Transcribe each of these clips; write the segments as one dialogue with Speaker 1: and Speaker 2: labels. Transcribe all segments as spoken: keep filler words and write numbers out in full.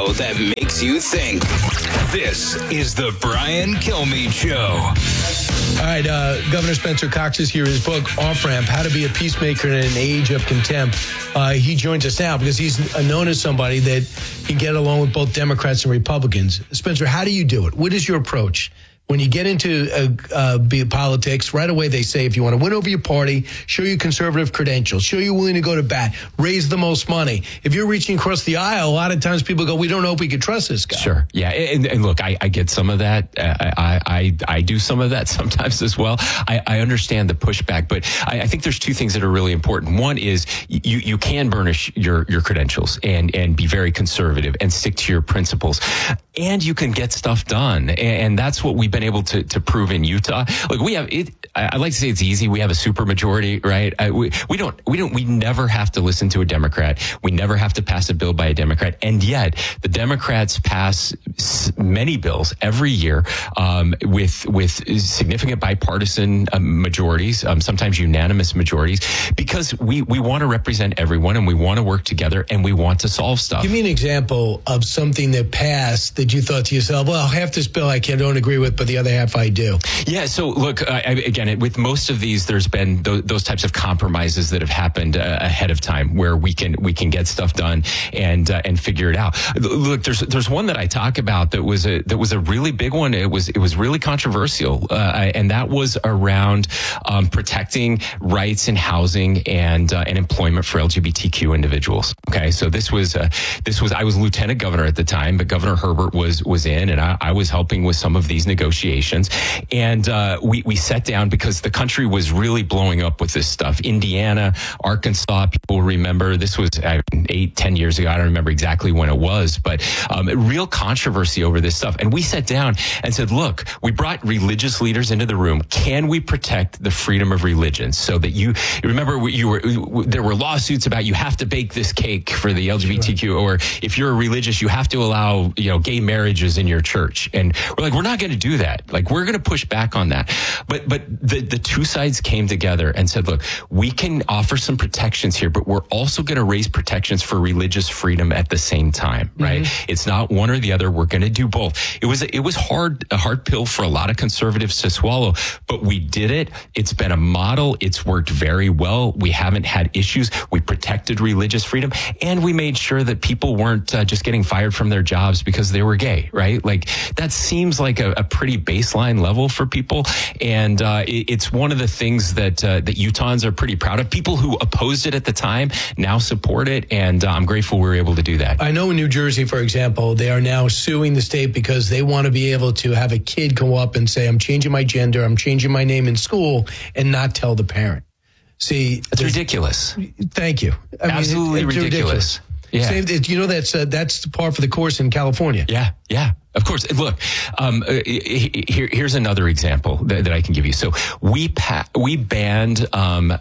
Speaker 1: show that makes you think. This is the Brian Kilmeade Show.
Speaker 2: All right, uh, Governor Spencer Cox is here. His book, Off Ramp, How to Be a Peacemaker in an Age of Contempt. Uh, he joins us now because he's known as somebody that can get along with both Democrats and Republicans. Spencer, how do you do it? What is your approach? When you get into uh, uh, be politics, right away they say if you want to win over your party, show your conservative credentials, show you're willing to go to bat, raise the most money. If you're reaching across the aisle, a lot of times people go, we don't know if we can trust this guy.
Speaker 3: Sure. Yeah. And, and look, I, I get some of that. I, I, I do some of that sometimes as well. I, I understand the pushback, but I, I think there's two things that are really important. One is you, you can burnish your, your credentials and, and be very conservative and stick to your principles. And you can get stuff done. And that's what we've been able to, to prove in Utah. Look, we have it. I like to say it's easy. We have a super majority, right? I, we, we don't, we don't, we never have to listen to a Democrat. We never have to pass a bill by a Democrat. And yet the Democrats pass many bills every year, um, with, with significant bipartisan um, majorities, um, sometimes unanimous majorities, because we, we want to represent everyone and we want to work together and we want to solve stuff.
Speaker 2: Give me an example of something that passed that you thought to yourself, well, half this bill I can't, don't agree with, but the other half I do.
Speaker 3: Yeah. So look, I, again, with most of these, there's been th- those types of compromises that have happened uh, ahead of time where we can we can get stuff done and uh, and figure it out. Look, there's there's one that I talk about that was a that was a really big one. It was it was really controversial, uh, and that was around um, protecting rights in housing and uh, and employment for L G B T Q individuals. Okay, so this was uh, this was I was lieutenant governor at the time, but Governor Herbert was was in, and I, I was helping with some of these negotiations, and uh, we we sat down because the country was really blowing up with this stuff. Indiana, Arkansas, people remember this was uh, eight, ten years ago. I don't remember exactly when it was, but um, real controversy over this stuff. And we sat down and said, look, we brought religious leaders into the room. Can we protect the freedom of religion so that you remember you were there were lawsuits about you have to bake this cake for the L G B T Q, or if you're a religious, you have to allow you know gay marriages in your church. And we're like, we're not going to do that. Like, we're going to push back on that. But but the, the two sides came together and said, look, we can offer some protections here, but we're also going to raise protections for religious freedom at the same time, right? Mm-hmm. It's not one or the other. We're going to do both. It was it was hard, a hard pill for a lot of conservatives to swallow, but we did it. It's been a model. It's worked very well. We haven't had issues. We protected religious freedom, and we made sure that people weren't uh, just getting fired from their jobs because they were gay, right? Like, that seems like a, a pretty baseline level for people. And uh, it, it's one of the things that uh, that Utahns are pretty proud of. People who opposed it at the time now support it, and uh, I'm grateful we were able to do that.
Speaker 2: I know in New Jersey, for example, they are now suing the state because they want to be able to have a kid go up and say, I'm changing my gender, I'm changing my name in school, and not tell the parent. See,
Speaker 3: it's ridiculous.
Speaker 2: Thank you. I
Speaker 3: Absolutely
Speaker 2: mean, it,
Speaker 3: ridiculous.
Speaker 2: ridiculous. Yeah. Same, you know, that's uh, that's par for the course in California.
Speaker 3: Yeah, yeah. Of course. Look, um, here, here's another example that, that I can give you. So we pa- we banned um, uh,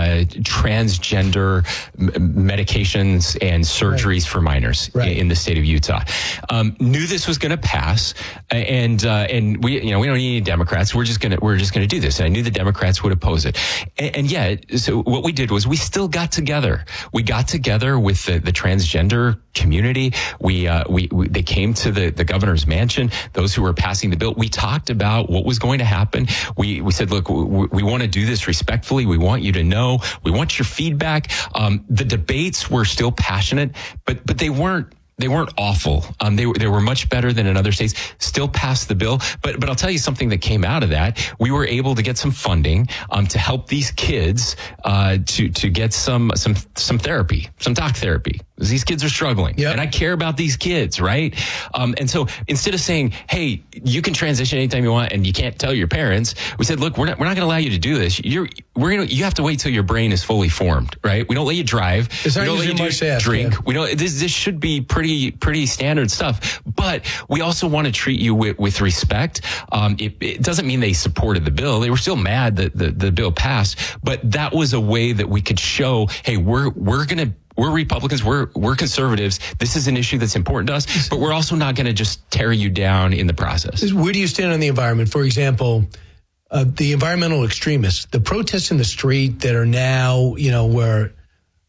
Speaker 3: transgender m- medications and surgeries right. for minors right. in, in the state of Utah. Um, knew this was going to pass, and uh, and we you know we don't need any Democrats. We're just gonna we're just gonna do this. And I knew the Democrats would oppose it, and, and yet, so what we did was we still got together. We got together with the, the transgender community. We uh, we, we they came to the the governor's mansion, those who were passing the bill. We talked about what was going to happen. We we said, look, we, we want to do this respectfully. We want you to know. We want your feedback. Um, the debates were still passionate, but but they weren't. They weren't awful. Um, they were they were much better than in other states. Still passed the bill, but but I'll tell you something that came out of that. We were able to get some funding um, to help these kids uh, to to get some some some therapy, some talk therapy. These kids are struggling, yep. and I care about these kids, right? Um, and so instead of saying, "Hey, you can transition anytime you want, and you can't tell your parents," we said, "Look, we're not we're not going to allow you to do this. You're we're gonna you have to wait till your brain is fully formed, right? We don't let you drive.
Speaker 2: It's
Speaker 3: we don't let you do,
Speaker 2: ask,
Speaker 3: drink.
Speaker 2: Yeah.
Speaker 3: We don't. This this should be pretty pretty standard stuff. But we also want to treat you with, with respect. Um, it, it doesn't mean they supported the bill. They were still mad that the, the bill passed, but that was a way that we could show, hey, we're we're going to. We're Republicans. We're we're conservatives. This is an issue that's important to us, but we're also not going to just tear you down in the process.
Speaker 2: Where do you stand on the environment? For example, uh, the environmental extremists, the protests in the street that are now, you know, where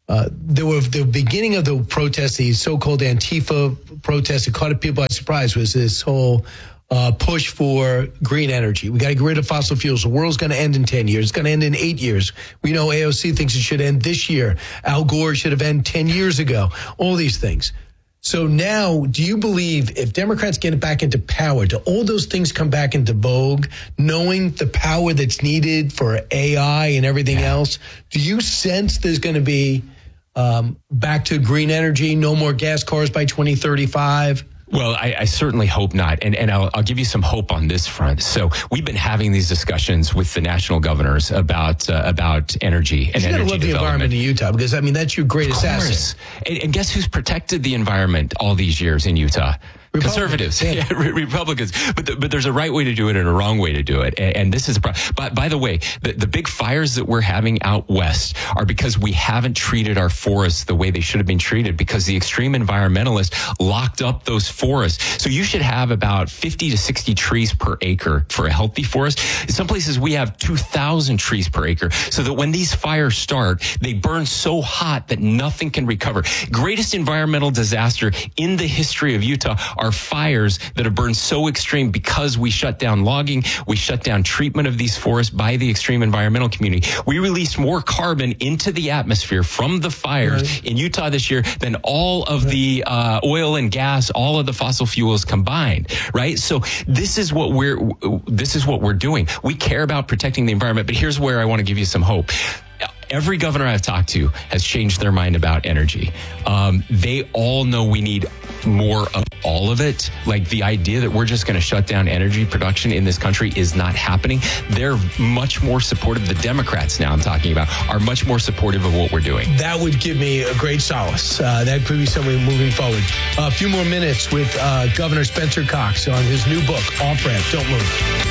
Speaker 2: uh, there were the beginning of the protests, the so-called Antifa protests that caught people by surprise was this whole uh, push for green energy. We got to get rid of fossil fuels. The world's going to end in ten years. It's going to end in eight years. We know A O C thinks it should end this year. Al Gore should have ended ten years ago. All these things. So now, do you believe if Democrats get back into power, do all those things come back into vogue, knowing the power that's needed for A I and everything yeah. else? Do you sense there's going to be um, back to green energy, no more gas cars by twenty thirty-five?
Speaker 3: Well, I, I certainly hope not. And, and I'll, I'll give you some hope on this front. So we've been having these discussions with the national governors about uh, about energy and
Speaker 2: you
Speaker 3: energy
Speaker 2: love the environment in Utah because, I mean, that's your greatest asset.
Speaker 3: And, and guess who's protected the environment all these years in Utah? Conservatives, yeah. yeah, Republicans. But the, but there's a right way to do it and a wrong way to do it. And, and this is a problem. But by the way, the, the big fires that we're having out west are because we haven't treated our forests the way they should have been treated because the extreme environmentalists locked up those forests. So you should have about fifty to sixty trees per acre for a healthy forest. In some places we have two thousand trees per acre so that when these fires start, they burn so hot that nothing can recover. Greatest environmental disaster in the history of Utah are fires that have burned so extreme because we shut down logging, we shut down treatment of these forests by the extreme environmental community. We released more carbon into the atmosphere from the fires right. in Utah this year than all of right. the uh, oil and gas, all of the fossil fuels combined, right? So this is what we're this is what we're doing. We care about protecting the environment, but here's where I want to give you some hope. Every governor I've talked to has changed their mind about energy. Um, they all know we need more of all of it. Like the idea that we're just going to shut down energy production in this country is not happening. They're much more supportive. The Democrats now I'm talking about are much more supportive of what we're doing.
Speaker 2: That would give me a great solace. Uh, that could be something moving forward. Uh, a few more minutes with uh, Governor Spencer Cox on his new book, Off Ramp. Don't move.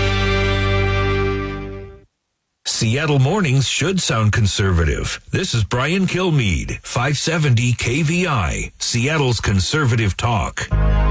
Speaker 4: Seattle mornings should sound conservative. This is Brian Kilmeade, five seventy K V I, Seattle's conservative talk.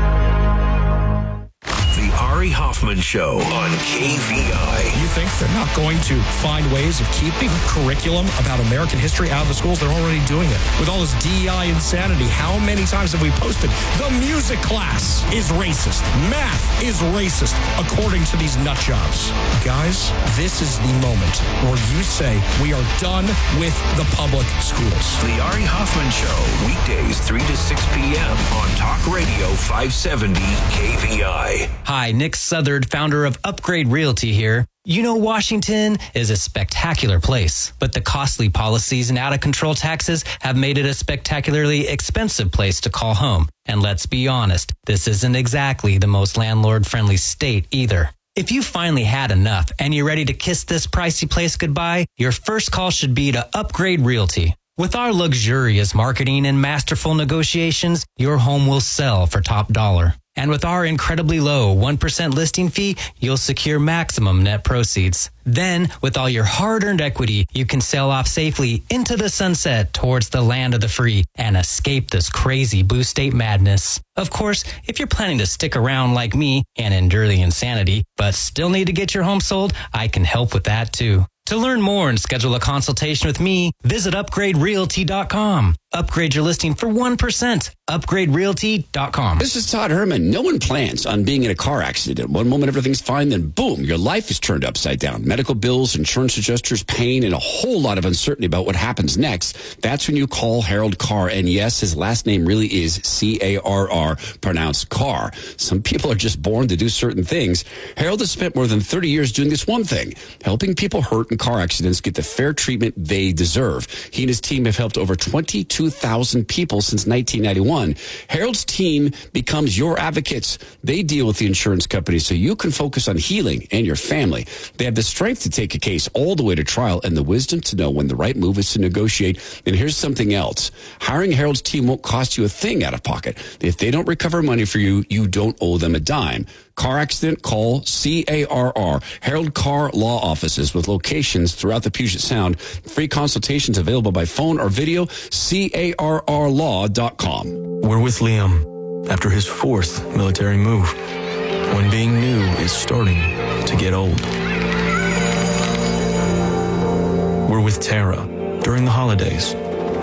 Speaker 4: The Ari Hoffman Show on K V I.
Speaker 5: You think they're not going to find ways of keeping curriculum about American history out of the schools? They're already doing it. With all this D E I insanity, how many times have we posted, the music class is racist, math is racist, according to these nut jobs? Guys, this is the moment where you say we are done with the public schools.
Speaker 4: The Ari Hoffman Show, weekdays three to six p.m. on Talk Radio five seventy K V I.
Speaker 6: Hi, Nick Southard, founder of Upgrade Realty here. You know, Washington is a spectacular place, but the costly policies and out-of-control taxes have made it a spectacularly expensive place to call home. And let's be honest, this isn't exactly the most landlord-friendly state either. If you finally had enough and you're ready to kiss this pricey place goodbye, your first call should be to Upgrade Realty. With our luxurious marketing and masterful negotiations, your home will sell for top dollar. And with our incredibly low one percent listing fee, you'll secure maximum net proceeds. Then, with all your hard-earned equity, you can sail off safely into the sunset towards the land of the free and escape this crazy blue state madness. Of course, if you're planning to stick around like me and endure the insanity, but still need to get your home sold, I can help with that too. To learn more and schedule a consultation with me, visit upgrade realty dot com. Upgrade your listing for one percent. upgrade realty dot com.
Speaker 7: This is Todd Herman. No one plans on being in a car accident. One moment everything's fine, then boom, your life is turned upside down. Medical bills, insurance adjusters, pain, and a whole lot of uncertainty about what happens next. That's when you call Harold Carr. And yes, his last name really is C A R R, pronounced Carr. Some people are just born to do certain things. Harold has spent more than thirty years doing this one thing, helping people hurt in car accidents get the fair treatment they deserve. He and his team have helped over twenty-two thousand people since nineteen ninety-one. Harold's team becomes your advocates. They deal with the insurance company so you can focus on healing and your family. They have the strength to take a case all the way to trial and the wisdom to know when the right move is to negotiate. And here's something else. Hiring Harold's team won't cost you a thing out of pocket. If they don't recover money for you, you don't owe them a dime. Car accident, call C A R R. Harold Carr Law Offices with locations throughout the Puget Sound. Free consultations available by phone or video. C A R R law dot com.
Speaker 8: We're with Liam after his fourth military move, when being new is starting to get old. We're with Tara during the holidays,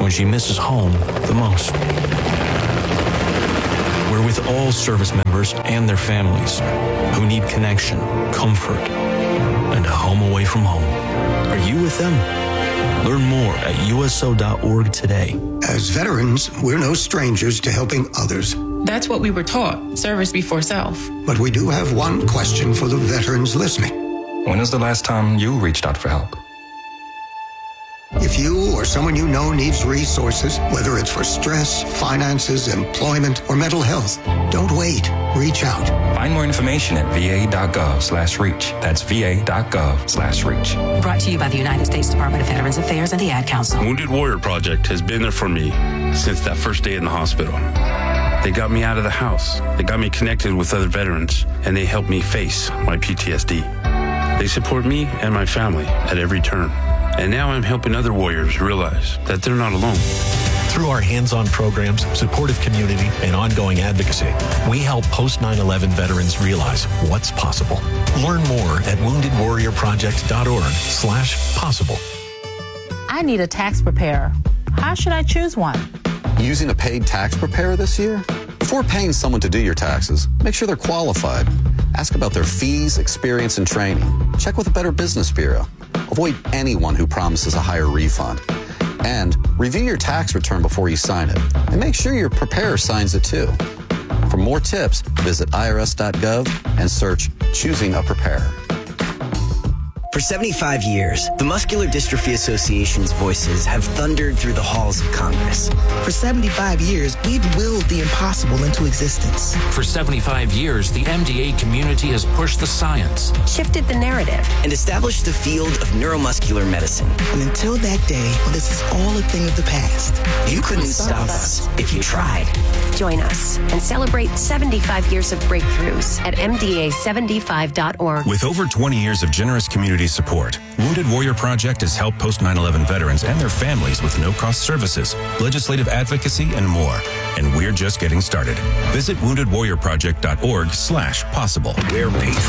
Speaker 8: when she misses home the most. We're with all service members and their families who need connection, comfort, and a home away from home. Are you with them? Learn more at U S O dot org today.
Speaker 9: As veterans, we're no strangers to helping others.
Speaker 10: That's what we were taught, service before self.
Speaker 9: But we do have one question for the veterans listening.
Speaker 11: When was the last time you reached out for help?
Speaker 9: If you or someone you know needs resources, whether it's for stress, finances, employment, or mental health, don't wait. Reach out.
Speaker 11: Find more information at va.gov slash reach. That's va.gov slash reach.
Speaker 12: Brought to you by the United States Department of Veterans Affairs and the Ad Council.
Speaker 13: Wounded Warrior Project has been there for me since that first day in the hospital. They got me out of the house. They got me connected with other veterans, and they helped me face my P T S D. They support me and my family at every turn. And now I'm helping other warriors realize that they're not alone.
Speaker 14: Through our hands-on programs, supportive community, and ongoing advocacy, we help post nine eleven veterans realize what's possible. Learn more at wounded warrior project dot org slash possible.
Speaker 15: I need a tax preparer. How should I choose one?
Speaker 16: Using a paid tax preparer this year? Before paying someone to do your taxes, make sure they're qualified. Ask about their fees, experience, and training. Check with a Better Business Bureau. Avoid anyone who promises a higher refund. And review your tax return before you sign it. And make sure your preparer signs it too. For more tips, visit I R S dot gov and search Choosing a Preparer.
Speaker 17: For seventy-five years, the Muscular Dystrophy Association's voices have thundered through the halls of Congress.
Speaker 18: For seventy-five years, we've willed the impossible into existence.
Speaker 19: For seventy-five years, the M D A community has pushed the science,
Speaker 17: shifted the narrative, and established the field of neuromuscular medicine.
Speaker 18: And until that day, when this is all a thing of the past,
Speaker 17: you, you couldn't stop us if you tried.
Speaker 20: Join us and celebrate seventy-five years of breakthroughs at M D A seventy-five dot org.
Speaker 21: With over twenty years of generous community support, Wounded Warrior Project has helped post nine eleven veterans and their families with no-cost services, legislative advocacy, and more. And we're just getting started. Visit wounded warrior project dot org slash possible.
Speaker 4: Where patriots